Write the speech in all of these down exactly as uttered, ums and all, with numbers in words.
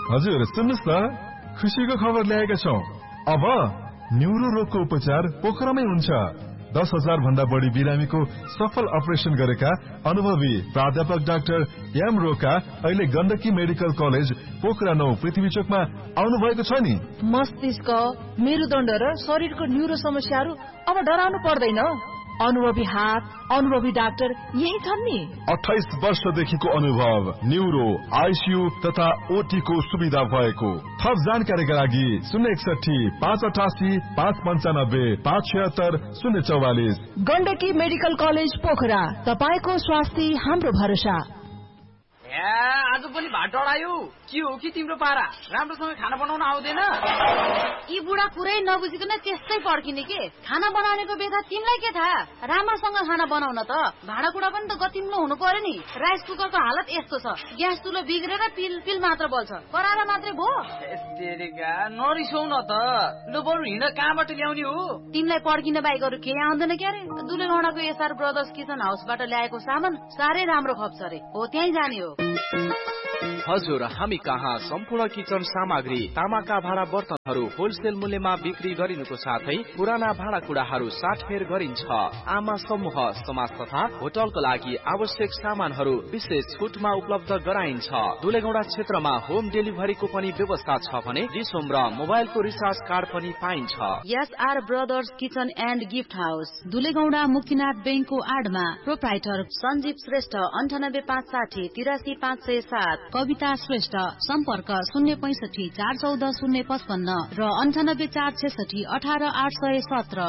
हजुर सुन्नुस् न, खुसीको खबर ल्याएका छौं। अब न्युरो रोगको उपचार पोखरामै हुन्छ। दस हजार भन्दा बढी बिरामीको सफल अपरेसन गरेका अनुभवी प्राध्यापक डाक्टर एम रोका अहिले गण्डकी मेडिकल कलेज पोखरा नौ पृथ्वी चोकमा आउनु भएको छ नि। मस्तिष्क, मेरुदण्ड र शरीरको न्युरो समस्याहरू अब डराउनु पर्दैन। अनुभवी हात, अनुभवी डाक्टर यही छन् नि। अठाइस वर्षदेखिको अनुभव, न्युरो, आइसियू तथा ओटी को सुविधा भएको। थप जानकारीका लागि शून्य एकसठी पाँच अठासी पाँच पन्चानब्बे पाँच छिहत्तर शून्य चौवालिस। गण्डकी मेडिकल कलेज पोखरा, तपाईको स्वास्थ्य हाम्रो भरोसा। आज पनि भात डढायो। के हो कि तिम्रो पारा राम्रोसँग खाना बनाउन आउँदैन? यी बुढा कुरै नबुझिकन त्यस्तै पड्किने के। खाना बनाउनेको बेथा तिमीलाई के थाहा? राम्रोसँग खाना बनाउन त भाँडाकुँडा पनि त गतिम्लो हुनु पर्यो नि। राइस कुकरको हालत यस्तो छ, ग्यास चुलो बिग्रेर पिल पिल मात्र बल्छ, करारा मात्रै भो। नरिसाउ न त, लु बरु हिँड कहाँबाट ल्याउने हो? तिमीलाई पड्किन बाहेक अरू केही आउँदैन क्यारे? दुलेगौडाको एसआर ब्रदर्स किचन हाउसबाट ल्याएको सामान साह्रै राम्रो खप्छ रे, हो त्यहीँ जाने हो। हजुर, हामी कहाँ सम्पूर्ण किचन सामग्री, तामाका भाँडा बर्तनहरू होलसेल मूल्यमा बिक्री गरिनुको साथै पुराना भाँडाकुँडाहरू साटफेर गरिन्छ। आमा समूह, समाज तथा होटलको लागि आवश्यक सामानहरू विशेष छुटमा उपलब्ध गराइन्छ। दुलेगौडा क्षेत्रमा होम डेलिभरीको पनि व्यवस्था छ भने रिसोम र मोबाइलको रिचार्ज कार्ड पनि पाइन्छ। SR brothers kitchen and gift house, दुलेगौडा Muktinath बैंकको आडमा। प्रोप्राइटर सञ्जीव श्रेष्ठ, अन्ठानब्बे पाँच साठी तिरासी पाँच सय सात। कविता श्रेष्ठ, सम्पर्क शून्य पैंसठी चार चौध शून्य पचपन्न र अन्ठानब्बे चार छेसठी अठार आठ सय सत्र।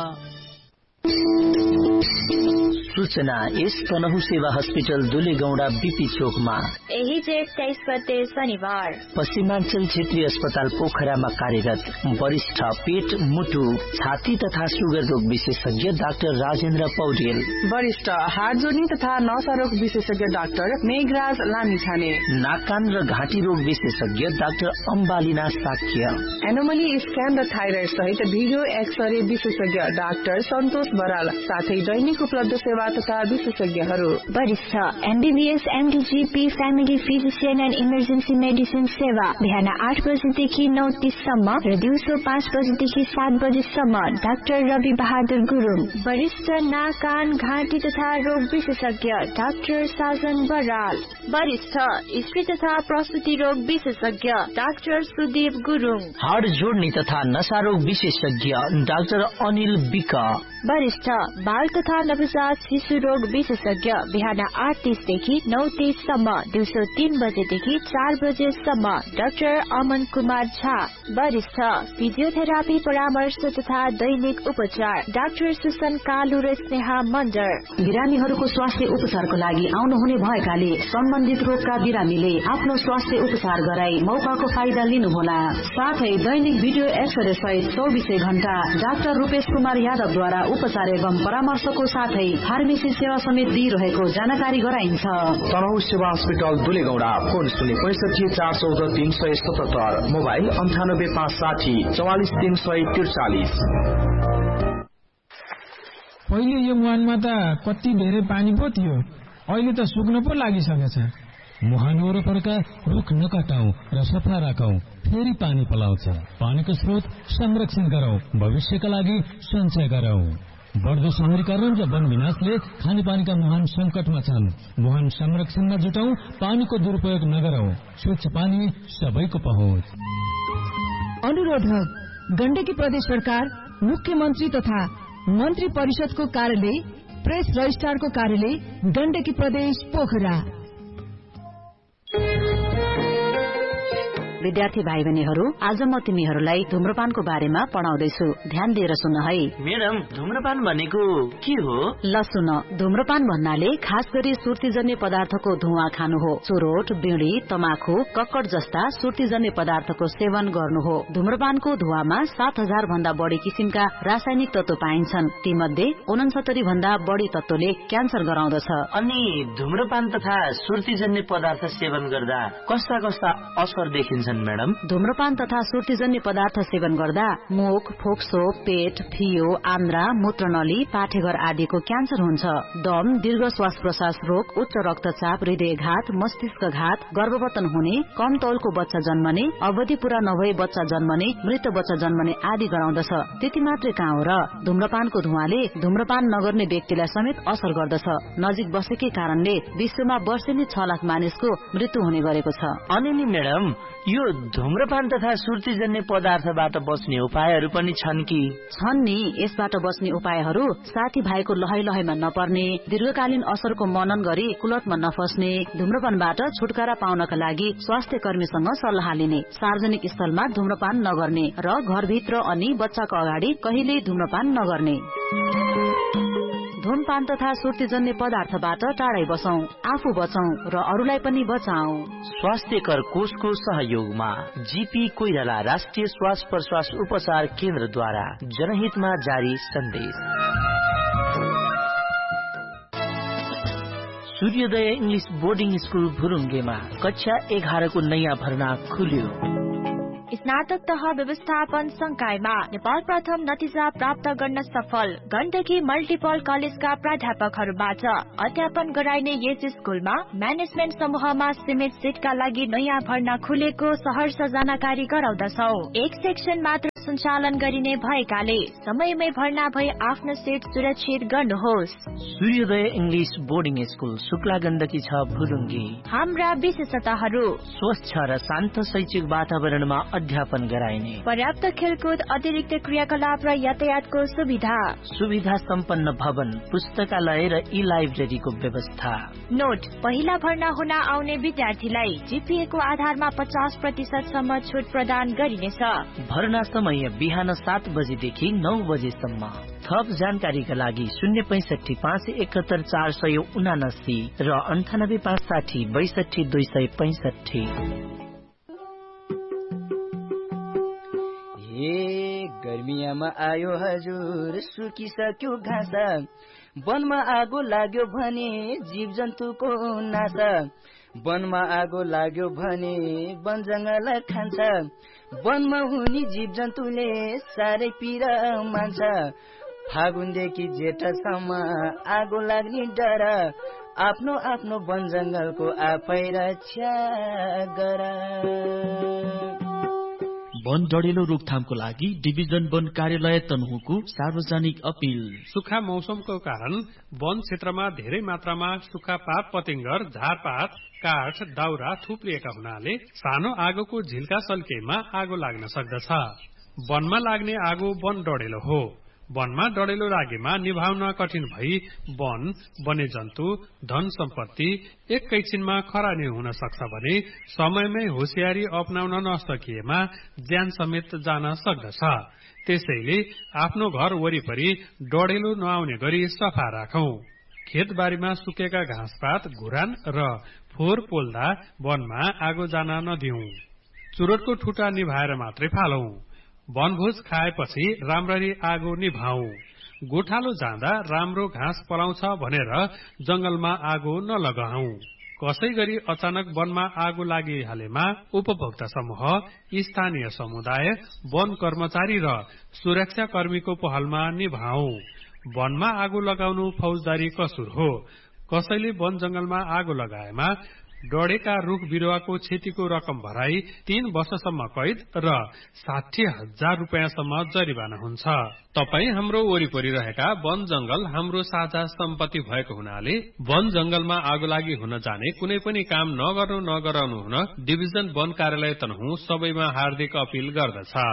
सूचना यस तनहु सेवा हस्पिटल दुलेगौडा बीपी चोकमा यही जेठ तेइस गते शनिबार पश्चिमाञ्चल क्षेत्रीय अस्पताल पोखरामा कार्यरत वरिष्ठ पेट, मुटु, छाती तथा सुगर रोग विशेषज्ञ डाक्टर राजेन्द्र पौडेल, वरिष्ठ हार्ट जोड्नी तथा नसा रोग विशेषज्ञ डाक्टर मेघराज लामिछाने, नाक कान र घाँटी रोग विशेषज्ञ डाक्टर अम्बालिना साक्य, एनोमली स्क्यान र थाइराइड सहित भिडियो एक्सरे विशेषज्ञ डाक्टर सन्तोष बराल, साथै दैनिक उपलब्ध सेवा तथा विशेषज्ञहरू। वरिष्ठ MBBS एमडीजीपी family physician and emergency medicine सेवा बिहान आठ बजेदेखि नौ तीससम्म र दिउँसो पाँच बजेदेखि सात बजेसम्म डाक्टर रवि बहादुर गुरुङ। वरिष्ठ नाक कान घाँटी तथा रोग विशेषज्ञ डाक्टर साजन बराल। वरिष्ठ स्त्री तथा प्रसुति रोग विशेषज्ञ डाक्टर सुदीप गुरुङ। हाड जोड्ने तथा नशा रोग विशेषज्ञ डाक्टर अनिल विक। वरिष्ठ बाल तथा नवजात शिशु रोग विशेषज्ञ बिहान आठ तीसदेखि नौ तीससम्म, दिउँसो तीन बजेदेखि चार बजेसम्म डाक्टर अमन कुमार झा। वरिष्ठ फिजियोथेरापी परामर्श तथा दैनिक उपचार डाक्टर सुसन कालु र स्नेहा मण्डर। बिरामीहरूको स्वास्थ्य उपचारको लागि आउनुहुने भएकाले सम्बन्धित रोगका बिरामीले आफ्नो स्वास्थ्य उपचार गराई मौकाको फाइदा लिनुहोला। साथै दैनिक भिडियो एक्सरे सहित चौबिसै घण्टा डाक्टर रूपेश कुमार यादवद्वारा उपचार एवं परामर्शको साथै फार्मेसी सेवा समेत दिइरहेको जानकारी गराइन्छ। तनहु सेवा हस्पिटल दुलेगौडा, फोन शून्य पैंसठी चार चौध तीन सय सतहत्तर, मोबाइल अन्ठानब्बे पाँच साठी चौवालिस तीन सय त्रिचालिस। पहिले यो मुहानमा त कति धेरै पानी पो थियो, अहिले त सुक्न पो लागिसकेछ। मुहान वरपरका रुख नकाटौं र सफा राखौं, फेरि पानी पलाउँछ। पानीको स्रोत संरक्षण गरौं, भविष्यका लागि सञ्चय गरौं। बढ्दो शहरीकरण र वन विनाशले खानेपानीका मुहान संकटमा छन्। मुहान संरक्षणमा जुटौं, पानीको दुरुपयोग नगरौं। स्वच्छ पानी सबैको पहुँच। अनुरोधक गण्डकी प्रदेश सरकार, मुख्यमन्त्री तथा मन्त्री परिषदको कार्यालय, प्रेस रजिस्ट्रारको कार्यालय, गण्डकी प्रदेश पोखरा। विद्यार्थी भाइ बहिनीहरू, आज म तिमीहरूलाई धूम्रपानको बारेमा पढाउँदैछु, ध्यान दिएर सुन है। म्याडम, धूम्रपान भनेको के हो? ल सुन, धूम्रपान भन्नाले खास गरी सुर्तीजन्य पदार्थको धुवा खानु हो। चुरोट, बीड़ी, तमाखु, कक्कड जस्ता सुर्तीजन्य पदार्थको सेवन गर्नु हो। धूम्रपानको धुवामा सात हजार भन्दा बढी किसिमका रासायनिक तत्व पाइन्छन्। ती मध्ये उनसत्तरी भन्दा बढी तत्वले क्यान्सर गराउँदछ। अनि धूम्रपान तथा सुर्तीजन्य पदार्थ सेवन गर्दा कस्ता कस्ता असर देखिन्छ? छन् म्याडम? धूम्रपान तथा सुर्तीजन्य पदार्थ सेवन गर्दा मुख, फोक्सो, पेट, फियो, आन्द्रा, मूत्रनली, पाठेघर आदिको क्यान्सर हुन्छ। दम, दीर्घ श्वास प्रश्वास रोग, उच्च रक्तचाप, हृदयघात, मस्तिष्कघात, गर्भवतन हुने, कम तौलको बच्चा जन्मने, अवधि पूरा नभई बच्चा जन्मने, मृत बच्चा जन्मने आदि गराउँदछ। त्यति मात्रै कहाँ हो र, धूम्रपानको धुवाले धूम्रपान नगर्ने व्यक्तिलाई समेत असर गर्दछ। नजिक बसेकै कारणले विश्वमा वर्षेनी छ लाख मानिसको मृत्यु हुने गरेको छ। अनि नि म्याडम, यो धूम्रपान तथा सुर्तीजन्य पदार्थबाट बच्ने उपायहरू पनि छन् कि? छन् नि। यसबाट बच्ने उपायहरू साथी भाइको लहै लहैमा नपर्ने, दीर्घकालीन असरको मनन गरी कुलतमा नफस्ने, धूम्रपानबाट छुटकारा पाउनका लागि स्वास्थ्य कर्मीसँग सल्लाह लिने, सार्वजनिक स्थलमा धूम्रपान नगर्ने र घरभित्र अनि बच्चाको अगाडि कहिल्यै धूम्रपान नगर्ने। धूमपान तथा सुर्तीजन्य पदार्थबाट टाढै बसौं, आफू बचौं र अरूलाई पनि बचाऊ। स्वास्थ्यकर कोषको सहयोगमा जीपी कोइराला राष्ट्रिय श्वास प्रश्वास उपचार केन्द्रद्वारा जनहितमा जारी सन्देश। सूर्योदय इंग्लिश बोर्डिङ स्कूल भुरुङ्गेमा कक्षा एघारको नयाँ भर्ना खुल्यो। स्नातक तह व्यवस्थापन संकायमा नेपाल प्रथम नतिजा प्राप्त गर्न सफल गण्डकी मल्टिपल कलेजका प्राध्यापकहरूबाट अध्यापन गराइने यस स्कूलमा म्यानेजमेन्ट समूहमा सीमित सिटका लागि नयाँ भर्ना खुलेको सहर्ष जानकारी गराउँदछौ। एक सेक्सन मात्र सञ्चालन गरिने भएकाले समयमै भर्ना भई आफ्नो सिट सुरक्षित गर्नुहोस्। सूर्योदय English boarding school Shukla Gandaki छ भुरुङ्गी। हाम्रा विशेषताहरू स्वच्छ र शान्त शैक्षिक वातावरणमा अध्यापन गराइने, पर्याप्त खेलकुद, अतिरिक्त क्रियाकलाप र यातायातको सुविधा, सुविधा सम्पन्न भवन, पुस्तकालय र ई लाइब्रेरीको व्यवस्था। नोट, पहिला भर्ना हुन आउने विद्यार्थीलाई जीपीए को आधारमा पचास प्रतिशत सम्म छुट प्रदान गरिनेछ। भर्ना समय बिहान सात बजेदेखि नौ बजेसम्म। थप जानकारीका लागि शून्य पैंसठी पाँच एकहत्तर चार सय उनासी र अन्ठानब्बे पाँच साठी बैसठी दुई सय पैंसठी। ए गर्मियामा आयो हजुर, सुकिसक्यो घाँस, वनमा आगो लाग्यो भने जीव जन्तुको नाश, वनमा आगो लाग्यो भने वन जंगल खान्छ, वनमा हुने जीव जन्तुले साह्रै पीडा मान्छ, फागुनदेखि जेठसम्म आगो लाग्ने डर, आफ्नो आफ्नो वन जंगलको आफै रक्षा गर। वन डढेलो रोकथामको लागि डिभिजन वन कार्यालय तनहुको सार्वजनिक अपील। सुखा मौसमको कारण वन क्षेत्रमा धेरै मात्रामा सुखा पात पतिंगर, झारपात, काठ, दाउरा थुप्रिएका हुनाले सानो आगोको झिल्का सल्केमा आगो लाग्न सक्दछ। वनमा लाग्ने आगो वन डढेलो हो। वनमा डढेलो लागेमा निभाउन कठिन भई वन, वन्यजन्तु, धन सम्पत्ति एकैछिनमा खरानी हुन सक्छ भने समयमै होसियारी अपनाउन नसकिएमा ज्यान समेत जान सक्दछ। त्यसैले आफ्नो घर वरिपरि डढेलो नआउने गरी सफा राखौं। खेतबारीमा सुकेका घाँसपात, घुरान र फोहोर पोल्दा वनमा आगो जान नदिऊ। चुरोटको ठुटा निभाएर मात्रै फालौं। वनभोज खाएपछि राम्ररी आगो निभाऊ। गोठालो जाँदा राम्रो घाँस पलाउँछ भनेर जंगलमा आगो नलगाऊ। कसै गरी अचानक वनमा आगो लागिहालेमा उपभोक्ता समूह, स्थानीय समुदाय, वन कर्मचारी र सुरक्षा कर्मीको पहलमा निभाऊ। वनमा आगो लगाउनु फौजदारी कसुर हो। कसैले वन जंगलमा आगो लगाएमा डढेका रुख बिरुवाको क्षतिको रकम भराई तीन वर्षसम्म कैद र साठी हजार रुपियाँसम्म जरिवाना हुन्छ। तपाई हाम्रो वरिपरि रहेका वन जंगल हाम्रो साझा सम्पत्ति भएको हुनाले वन जंगलमा आगो लागि हुन जाने कुनै पनि काम नगर्नु नगराउनु हुन डिभिजन वन कार्यालय तनहुँ सबैमा हार्दिक अपील गर्दछ।